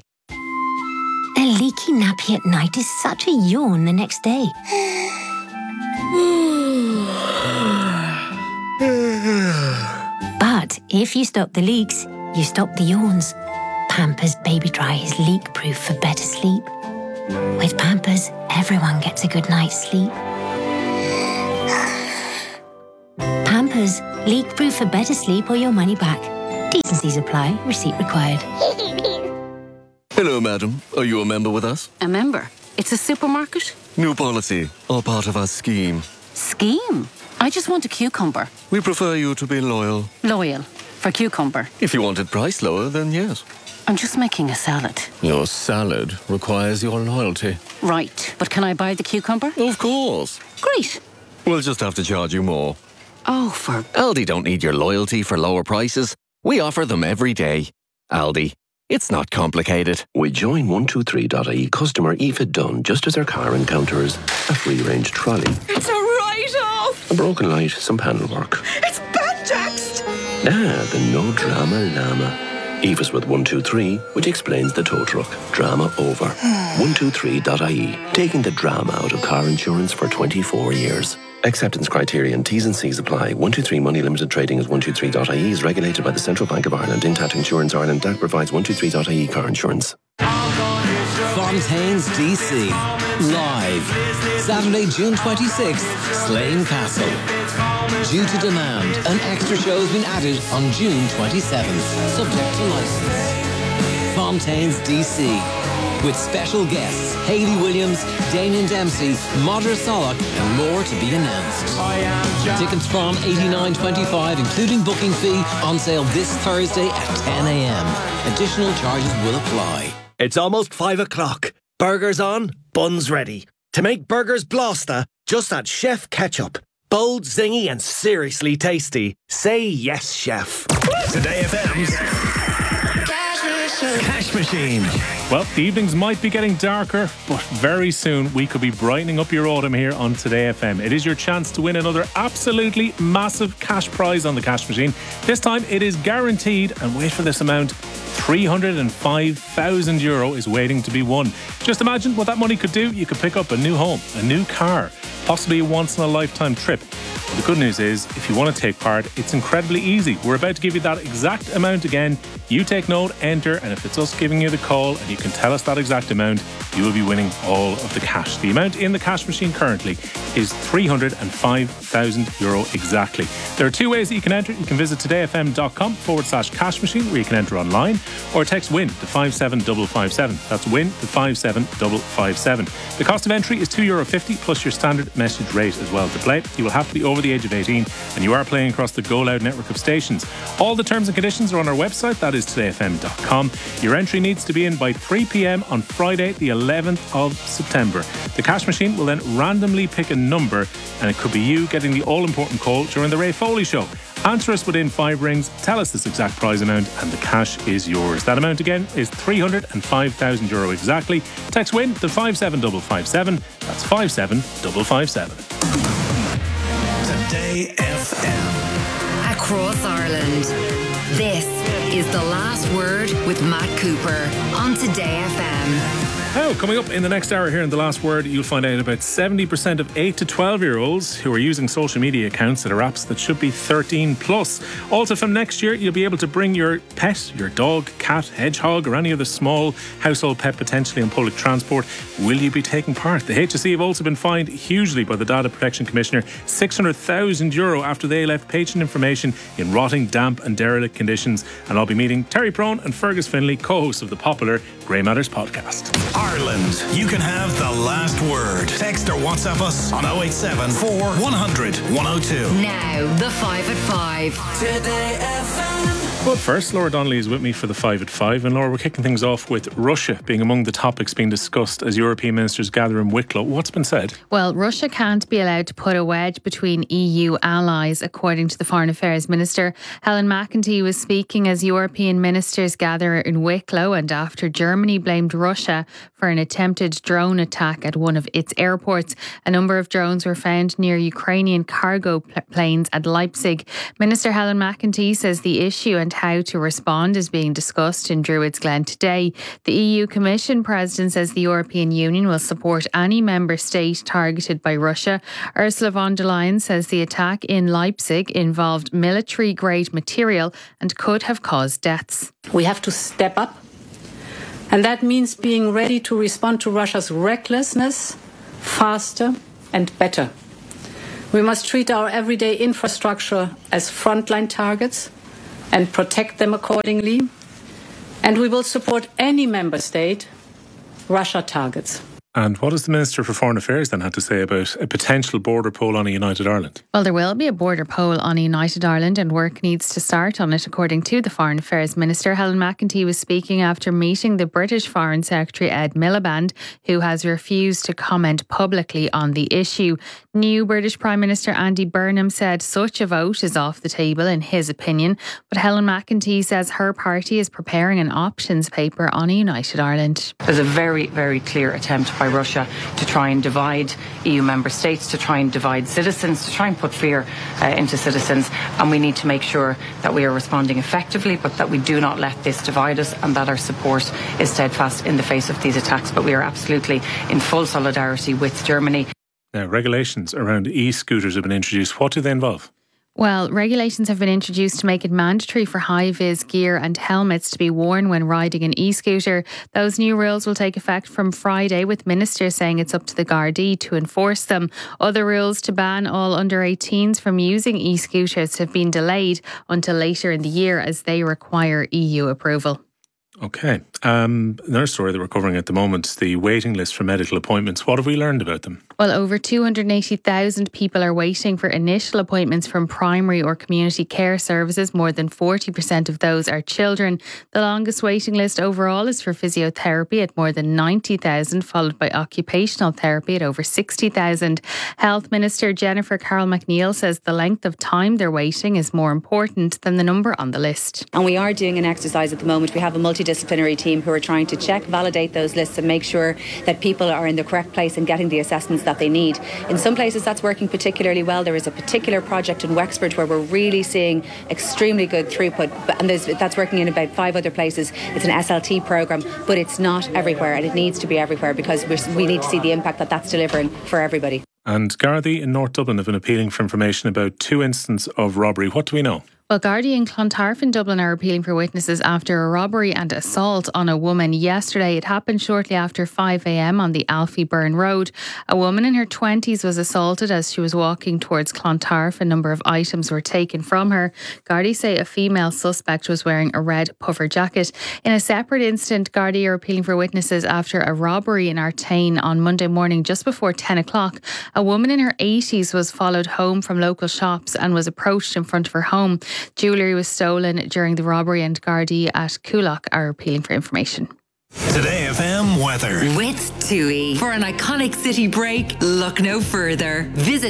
A leaky nappy at night is such a yawn the next day. But if you stop the leaks, you stop the yawns. Pampers Baby Dry is leak-proof for better sleep. With Pampers, everyone gets a good night's sleep. Pampers, leak-proof for better sleep or your money back. T&Cs apply. Receipt required. Hello, madam. Are you a member with us? A member? It's a supermarket? New policy, all part of our scheme. Scheme? I just want a cucumber. We prefer you to be loyal. Loyal. for cucumber. If you wanted price lower, then yes. I'm just making a salad. Your salad requires your loyalty. Right, but can I buy the cucumber? Of course. Great. We'll just have to charge you more. Oh, for... Aldi don't need your loyalty for lower prices. We offer them every day. Aldi. It's not complicated. With Join123.ie, customer Aoife Dunn, just as her car encounters a free-range trolley, It's a write-off! a broken light, some panel work. It's Banjaxed! The no drama llama. Aoife's with 123, which explains the tow truck. Drama over. 123.ie, taking the drama out of car insurance for 24 years. Acceptance criteria and T's and C's apply. 123 Money Limited Trading as 123.ie is regulated by the Central Bank of Ireland. Intact Insurance Ireland DAC provides 123.ie car insurance. Fontaine's DC. Live. Saturday, June 26th, Slane Castle. Due to demand, an extra show has been added on June 27th, subject to licence. Fontaine's DC. With special guests, Hayley Williams, Damien Dempsey, Modra Solak, and more to be announced. Tickets from $89.25, including booking fee, on sale this Thursday at 10 a.m. Additional charges will apply. It's almost 5 o'clock. Burgers on, buns ready. To make burgers Blosta, just add Chef Ketchup. Bold, zingy, and seriously tasty. Say yes, chef. Today FM's Cash Machine. Well, the evenings might be getting darker, but very soon we could be brightening up your autumn here on Today FM. It is your chance to win another absolutely massive cash prize on the Cash Machine. This time it is guaranteed, and wait for this amount, €305,000 is waiting to be won. Just imagine what that money could do. You could pick up a new home, a new car, possibly a once-in-a-lifetime trip. Well, the good news is, if you want to take part, it's incredibly easy. We're about to give you that exact amount again. You take note, enter, and if it's us giving you the call and you can tell us that exact amount, you will be winning all of the cash. The amount in the Cash Machine currently is €305,000 exactly. There are two ways that you can enter. You can visit todayfm.com/cash machine, where you can enter online, or text WIN to 57557. That's WIN to 57557. The cost of entry is €2.50 plus your standard message rate as well. To play, you will have to be over the age of 18, and you are playing across the Go Loud network of stations. All the terms and conditions are on our website, that is todayfm.com. Your entry needs to be in by 3 p.m. on Friday, the 11th of September. The Cash Machine will then randomly pick a number, and it could be you getting the all-important call during the Ray Foley Show. Answer us within 5 rings, tell us this exact prize amount, and the cash is yours. That amount again is €305,000 exactly. Text WIN to 57557. That's 57557. Today FM. Across Ireland. This is The Last Word with Matt Cooper on Today FM. Now, coming up in the next hour here in The Last Word, you'll find out about 70% of 8 to 12-year-olds who are using social media accounts that are apps that should be 13 plus. Also, from next year, you'll be able to bring your pet, your dog, cat, hedgehog, or any other small household pet potentially on public transport. Will you be taking part? The HSE have also been fined hugely by the Data Protection Commissioner, €600,000 after they left patient information in rotting, damp and derelict conditions. And I'll be meeting Terry Prone and Fergus Finlay, co-hosts of the popular Grey Matters podcast. Ireland, you can have the last word. Text or WhatsApp us on 087 4100 102. Now, the 5 at 5. Today FM. But first, Laura Donnelly is with me for the 5 at 5. And Laura, we're kicking things off with Russia being among the topics being discussed as European ministers gather in Wicklow. What's been said? Well, Russia can't be allowed to put a wedge between EU allies, according to the Foreign Affairs Minister. Helen McEntee was speaking as European ministers gather in Wicklow, and after Germany blamed Russia for an attempted drone attack at one of its airports. A number of drones were found near Ukrainian cargo planes at Leipzig. Minister Helen McEntee says the issue and how to respond is being discussed in Druids Glen today. The EU Commission President says the European Union will support any member state targeted by Russia. Ursula von der Leyen says the attack in Leipzig involved military-grade material and could have caused deaths. We have to step up, and that means being ready to respond to Russia's recklessness faster and better. We must treat our everyday infrastructure as frontline targets and protect them accordingly. And we will support any member state Russia targets. And what has the Minister for Foreign Affairs then had to say about a potential border poll on a United Ireland? Well, there will be a border poll on a United Ireland and work needs to start on it, according to the Foreign Affairs Minister. Helen McEntee was speaking after meeting the British Foreign Secretary Ed Miliband, who has refused to comment publicly on the issue. New British Prime Minister Andy Burnham said such a vote is off the table in his opinion, but Helen McEntee says her party is preparing an options paper on a United Ireland. There's a very, very clear attempt by Russia to try and divide EU member states, to try and divide citizens, to try and put fear into citizens, and we need to make sure that we are responding effectively, but that we do not let this divide us, and that our support is steadfast in the face of these attacks. But we are absolutely in full solidarity with Germany. Now, regulations around e-scooters have been introduced. What do they involve? Well, regulations have been introduced to make it mandatory for high-vis gear and helmets to be worn when riding an e-scooter. Those new rules will take effect from Friday, with ministers saying it's up to the Gardaí to enforce them. Other rules to ban all under 18s from using e-scooters have been delayed until later in the year as they require EU approval. Okay. Another story that we're covering at the moment, the waiting list for medical appointments. What have we learned about them? Well, over 280,000 people are waiting for initial appointments from primary or community care services. More than 40% of those are children. The longest waiting list overall is for physiotherapy at more than 90,000, followed by occupational therapy at over 60,000. Health Minister Jennifer Carroll McNeil says the length of time they're waiting is more important than the number on the list. And we are doing an exercise at the moment. We have a multidisciplinary team who are trying to check, validate those lists and make sure that people are in the correct place and getting the assessments that they need. In some places that's working particularly well. There is a particular project in Wexford where we're really seeing extremely good throughput, and that's working in about 5 other places. It's an SLT programme, but it's not everywhere, and it needs to be everywhere because we need to see the impact that that's delivering for everybody. And Gardaí in North Dublin have been appealing for information about 2 incidents of robbery. What do we know? Well, Gardaí in Clontarf in Dublin are appealing for witnesses after a robbery and assault on a woman yesterday. It happened shortly after 5 a.m. on the Alfie Byrne Road. A woman in her 20s was assaulted as she was walking towards Clontarf. A number of items were taken from her. Gardaí say a female suspect was wearing a red puffer jacket. In a separate incident, Gardaí are appealing for witnesses after a robbery in Artane on Monday morning just before 10 o'clock. A woman in her 80s was followed home from local shops and was approached in front of her home. Jewellery was stolen during the robbery, and Gardaí at Coolock are appealing for information. Today FM weather. With TUI. For an iconic city break, look no further. Visit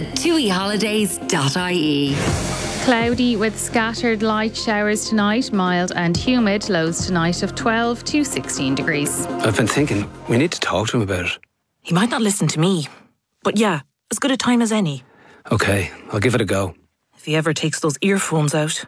tuiholidays.ie. Cloudy with scattered light showers tonight, mild and humid, lows tonight of 12 to 16 degrees. I've been thinking, we need to talk to him about it. He might not listen to me, but yeah, as good a time as any. Okay, I'll give it a go. If he ever takes those earphones out.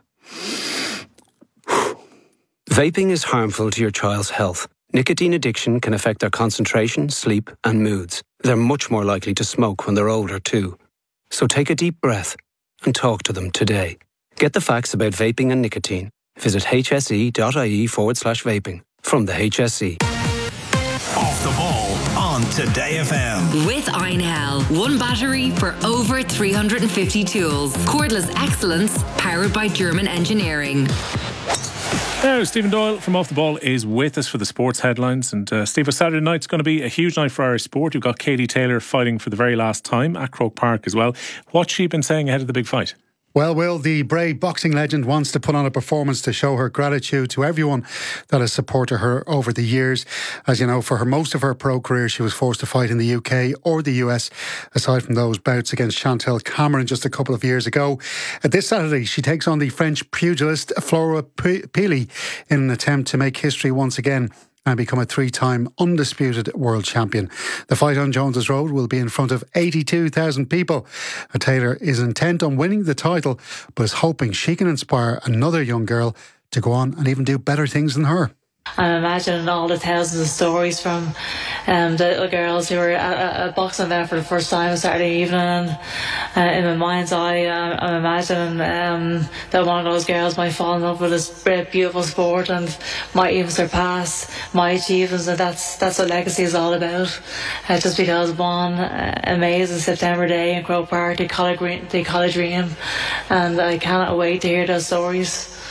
Vaping is harmful to your child's health. Nicotine addiction can affect their concentration, sleep and moods. They're much more likely to smoke when they're older too. So take a deep breath and talk to them today. Get the facts about vaping and nicotine. Visit hse.ie/vaping. From the HSE. Off the ball on Today FM. With Einhell. One battery for over 350 tools. Cordless excellence powered by German engineering. Now, Stephen Doyle from Off the Ball is with us for the sports headlines. And Steve, Saturday night's going to be a huge night for Irish sport. You've got Katie Taylor fighting for the very last time at Croke Park as well. What's she been saying ahead of the big fight? Well, Will, the Bray boxing legend wants to put on a performance to show her gratitude to everyone that has supported her over the years. As you know, for most of her pro career, she was forced to fight in the UK or the US, aside from those bouts against Chantel Cameron just a couple of years ago. This Saturday, she takes on the French pugilist Flora Pili in an attempt to make history once again and become a 3-time undisputed world champion. The fight on Jones's Road will be in front of 82,000 people. Taylor is intent on winning the title, but is hoping she can inspire another young girl to go on and even do better things than her. I'm imagining all the thousands of stories from the little girls who were at boxing there for the first time on Saturday evening. In my mind's eye, I'm imagining that one of those girls might fall in love with this beautiful sport and might even surpass my achievements. And that's what legacy is all about. Just because one amazing September day in Croke Park, they call it dream, and I cannot wait to hear those stories.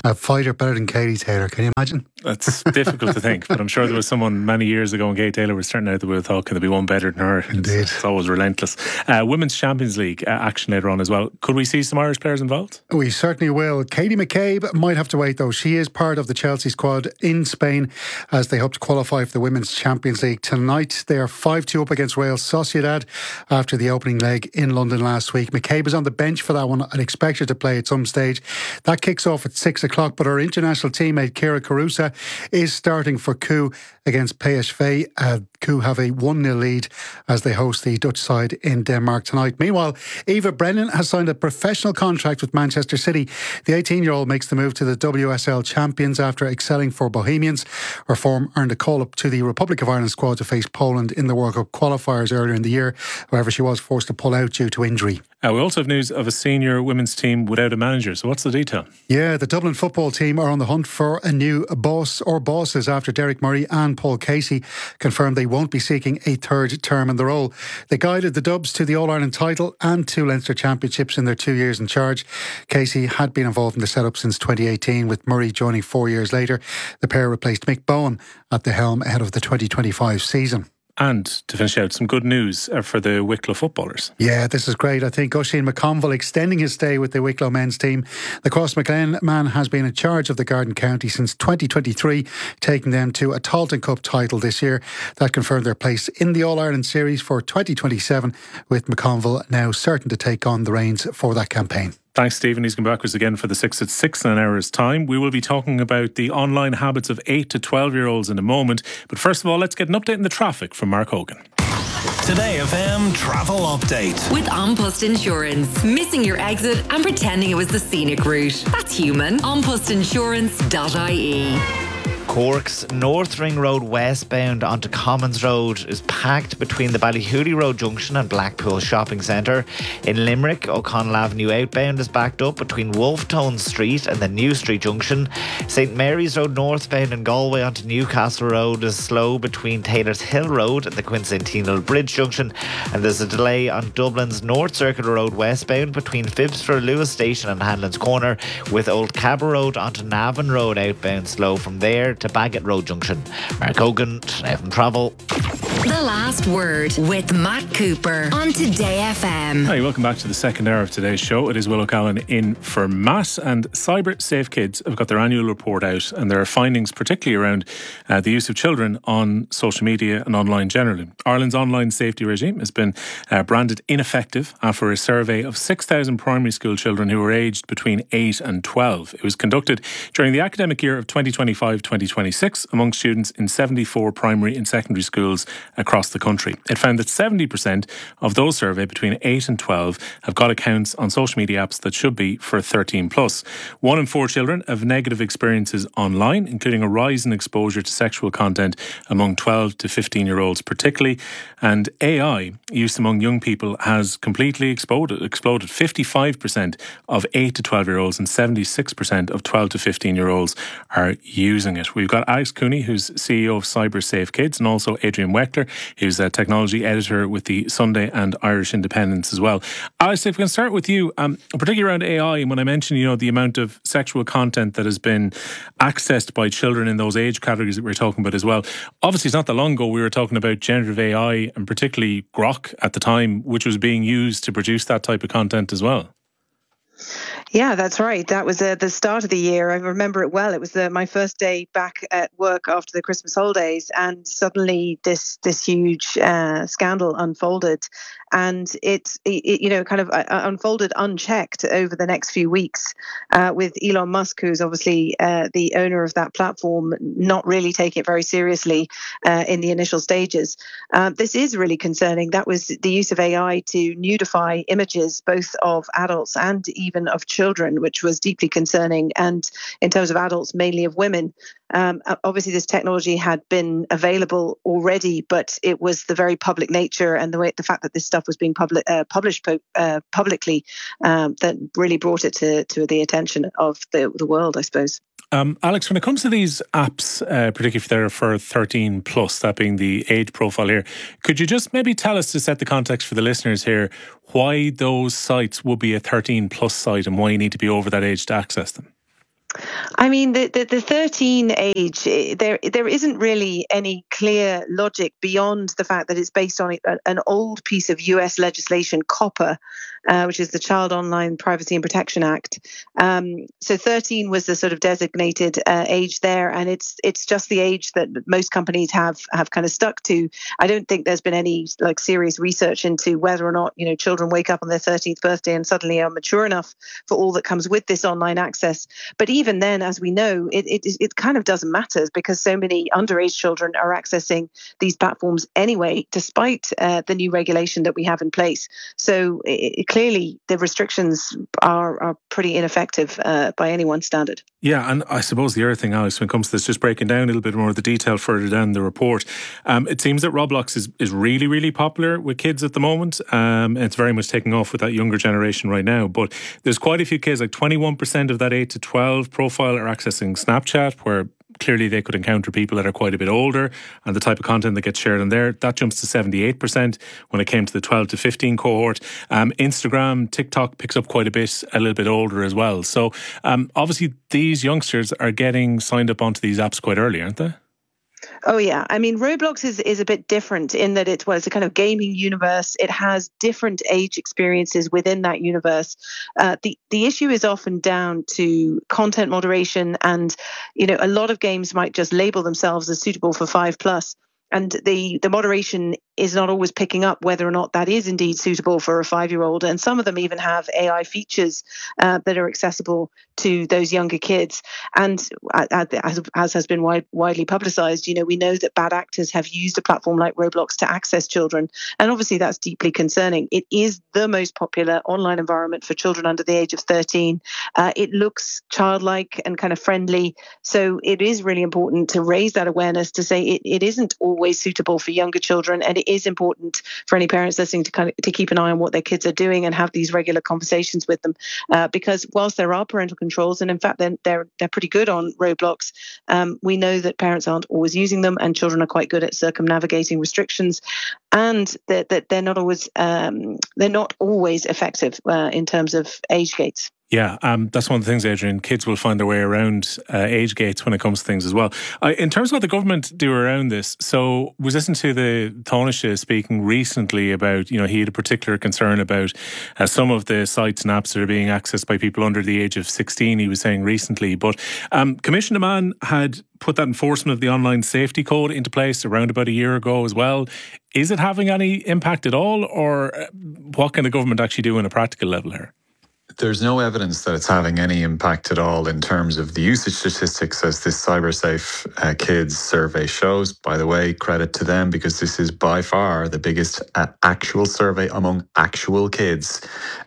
A fighter better than Katie Taylor, can you imagine? That's difficult to think, but I'm sure there was someone many years ago when Katie Taylor was starting out that we would have thought, can there be one better than her? Indeed. It's always relentless. Women's Champions League action later on as well. Could we see some Irish players involved? We certainly will. Katie McCabe might have to wait though. She is part of the Chelsea squad in Spain as they hope to qualify for the Women's Champions League tonight. They are 5-2 up against Real Sociedad after the opening leg in London last week. McCabe is on the bench for that one. I'd expect her to play at some stage. That kicks off at 6 o'clock, but her international teammate Kira Carusa is starting for Coup against PSV. Coup have a 1-0 lead as they host the Dutch side in Denmark tonight. Meanwhile, Eva Brennan has signed a professional contract with Manchester City. The 18-year-old makes the move to the WSL champions after excelling for Bohemians. Her form earned a call-up to the Republic of Ireland squad to face Poland in the World Cup qualifiers earlier in the year. However, she was forced to pull out due to injury. We also have news of a senior women's team without a manager. So what's the detail? Yeah, the Dublin football team are on the hunt for a new boss or bosses after Derek Murray and Paul Casey confirmed they won't be seeking a third term in the role. They guided the Dubs to the All-Ireland title and 2 Leinster championships in their 2 years in charge. Casey had been involved in the setup since 2018, with Murray joining 4 years later. The pair replaced Mick Bowen at the helm ahead of the 2025 season. And to finish out, some good news for the Wicklow footballers. Yeah, this is great. I think Oisin McConville extending his stay with the Wicklow men's team. The Crossmaglen man has been in charge of the Garden County since 2023, taking them to a Tailteann Cup title this year. That confirmed their place in the All-Ireland series for 2027, with McConville now certain to take on the reins for that campaign. Thanks, Stephen. He's coming back with us again for the 6 at 6 in an hour's time. We will be talking about the online habits of 8 to 12-year-olds in a moment. But first of all, let's get an update on the traffic from Mark Hogan. Today FM travel update. With An Post Insurance. Missing your exit and pretending it was the scenic route. That's human. anpostinsurance.ie. Cork's North Ring Road westbound onto Commons Road is packed between the Ballyhooly Road junction and Blackpool Shopping Centre. In Limerick, O'Connell Avenue outbound is backed up between Wolfetone Street and the New Street junction. St Mary's Road northbound in Galway onto Newcastle Road is slow between Taylor's Hill Road and the Quincentennial Bridge junction. And there's a delay on Dublin's North Circular Road westbound between Phibsborough Lewis Station and Hanlon's Corner, with Old Cabra Road onto Navan Road outbound slow from there to Bagot Road junction. Mark Hogan, FM Travel. The Last Word with Matt Cooper on Today FM. Hi, welcome back to the second hour of today's show. It is Will O'Callaghan in for Matt, and Cyber Safe Kids have got their annual report out, and there are findings particularly around the use of children on social media and online generally. Ireland's online safety regime has been branded ineffective after a survey of 6,000 primary school children who were aged between 8 and 12. It was conducted during the academic year of 2025-2026 among students in 74 primary and secondary schools across the country. It found that 70% of those surveyed between 8 and 12 have got accounts on social media apps that should be for 13 plus. 1 in 4 children have negative experiences online, including a rise in exposure to sexual content among 12 to 15-year-olds particularly. And AI use among young people has completely exploded. 55% of 8 to 12-year-olds and 76% of 12 to 15-year-olds are using it. We've got Alex Cooney, who's CEO of Cyber Safe Kids, and also Adrian Weckler, who's a technology editor with the Sunday and Irish Independent as well. Alex, if we can start with you, particularly around AI, and when I mentioned, the amount of sexual content that has been accessed by children in those age categories that we were talking about as well. Obviously, it's not that long ago we were talking about generative AI and particularly Grok at the time, which was being used to produce that type of content as well. Yeah, that's right. That was the start of the year. I remember it well. It was my first day back at work after the Christmas holidays, and suddenly this huge scandal unfolded, and it kind of unfolded unchecked over the next few weeks, with Elon Musk, who's obviously the owner of that platform, not really taking it very seriously in the initial stages. This is really concerning. That was the use of AI to nudify images, both of adults and even of children, which was deeply concerning. And in terms of adults, mainly of women. Obviously, this technology had been available already, but it was the very public nature and the fact that this stuff was being published publicly that really brought it to the attention of the world, I suppose. Alex, when it comes to these apps, particularly if they're for 13 plus, that being the age profile here, could you just maybe tell us, to set the context for the listeners here, why those sites would be a 13 plus site and why you need to be over that age to access them? I mean, the 13 age, there isn't really any clear logic beyond the fact that it's based on an old piece of US legislation, COPPA, which is the Child Online Privacy and Protection Act. So 13 was the sort of designated age there, and it's just the age that most companies have kind of stuck to. I don't think there's been any like serious research into whether or not, you know, children wake up on their 13th birthday and suddenly are mature enough for all that comes with this online access. But even then, as we know, it kind of doesn't matter because so many underage children are accessing these platforms anyway, despite the new regulation that we have in place. So clearly, the restrictions are pretty ineffective by anyone's standard. Yeah, and I suppose the other thing, Alex, when it comes to this, just breaking down a little bit more of the detail further down the report, it seems that Roblox is really, really popular with kids at the moment. It's very much taking off with that younger generation right now. But there's quite a few kids, like 21% of that 8 to 12 profile are accessing Snapchat, where clearly they could encounter people that are quite a bit older, and the type of content that gets shared on there, that jumps to 78% when it came to the 12 to 15 cohort. Instagram, TikTok picks up quite a bit, a little bit older as well. So obviously these youngsters are getting signed up onto these apps quite early, aren't they? Oh, yeah. I mean, Roblox is a bit different in that it's a kind of gaming universe. It has different age experiences within that universe. The issue is often down to content moderation, and, you know, a lot of games might just label themselves as suitable for 5+. And the moderation is not always picking up whether or not that is indeed suitable for a 5-year-old. And some of them even have AI features that are accessible to those younger kids. And as has been widely publicized, you know, we know that bad actors have used a platform like Roblox to access children. And obviously that's deeply concerning. It is the most popular online environment for children under the age of 13. It looks childlike and kind of friendly. So it is really important to raise that awareness to say it isn't always suitable for younger children, and it is important for any parents listening to keep an eye on what their kids are doing and have these regular conversations with them, because whilst there are parental controls, and in fact they're pretty good on Roblox, we know that parents aren't always using them, and children are quite good at circumnavigating restrictions, and that they're not always effective in terms of age gates. Yeah, that's one of the things, Adrian. Kids will find their way around age gates when it comes to things as well. In terms of what the government do around this, so was listening to the Taoiseach speaking recently about, you know, he had a particular concern about some of the sites and apps that are being accessed by people under the age of 16, he was saying recently. But Commissioner Mann had put that enforcement of the online safety code into place around about a year ago as well. Is it having any impact at all, or what can the government actually do on a practical level here? There's no evidence that it's having any impact at all in terms of the usage statistics, as this CyberSafe Kids survey shows. By the way, credit to them, because this is by far the biggest actual survey among actual kids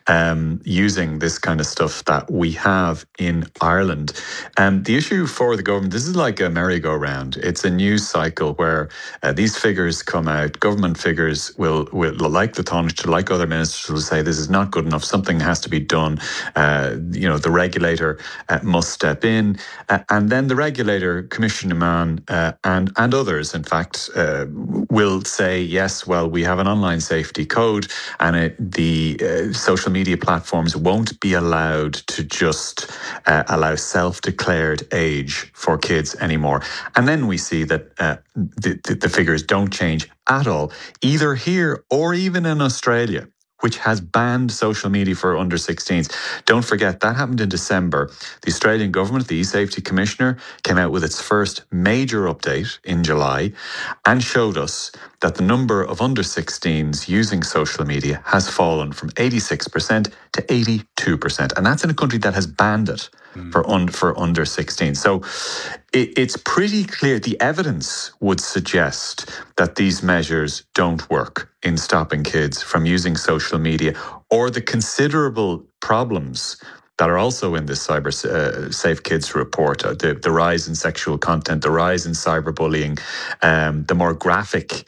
using this kind of stuff that we have in Ireland. The issue for the government, this is like a merry-go-round. It's a news cycle where these figures come out. Government figures will like the Taoiseach, like other ministers, will say this is not good enough. Something has to be done. You know, the regulator must step in, and then the regulator, Commissioner Mann, and others, in fact, will say, yes, well, we have an online safety code, and the social media platforms won't be allowed to just allow self-declared age for kids anymore. And then we see that the figures don't change at all, either here or even in Australia, which has banned social media for under 16s. Don't forget, that happened in December. The Australian government, the eSafety Commissioner, came out with its first major update in July and showed us that the number of under 16s using social media has fallen from 86% to 82%. And that's in a country that has banned it for under 16. So it's pretty clear. The evidence would suggest that these measures don't work in stopping kids from using social media, or the considerable problems that are also in this Safe Kids report, the rise in sexual content, the rise in cyberbullying, the more graphic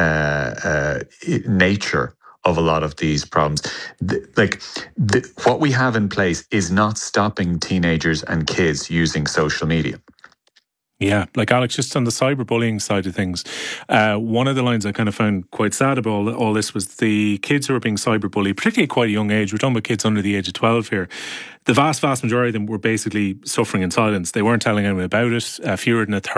nature of a lot of these problems. What we have in place is not stopping teenagers and kids using social media. Yeah, like Alex, just on the cyberbullying side of things, one of the lines I kind of found quite sad about all this was the kids who were being cyberbullied, particularly at quite a young age. We're talking about kids under the age of 12 here. The vast majority of them were basically suffering in silence. They weren't telling anyone about it. Fewer than a third